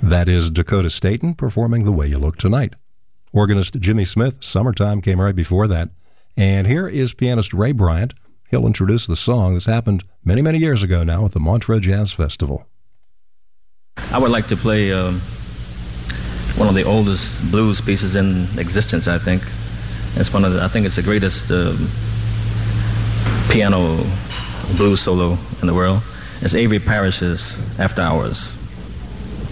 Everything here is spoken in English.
That is Dakota Staton performing The Way You Look Tonight. Organist Jimmy Smith, Summertime, came right before that. And here is pianist Ray Bryant. He'll introduce the song. This happened many, many years ago now at the Montreux Jazz Festival. I would like to play one of the oldest blues pieces in existence, I think. I think it's the greatest piano blues solo in the world. It's Avery Parrish's After Hours.